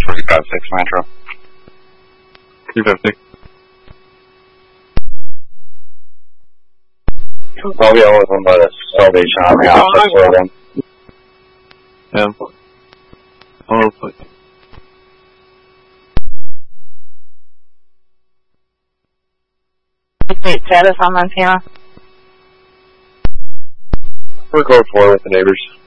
356 Metro. 350. I'll be with them by the Salvation Army office for them. Yeah. I'll put. Wait, status on Montana? We're going forward with the neighbors.